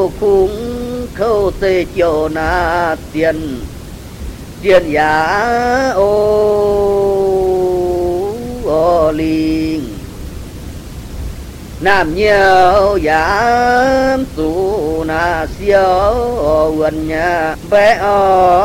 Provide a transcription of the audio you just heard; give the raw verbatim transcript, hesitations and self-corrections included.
khâu khung khâu tê chiều na tiền tiền giá ô ô linh nam nhiều giảm su na siêu gần nhà bé ô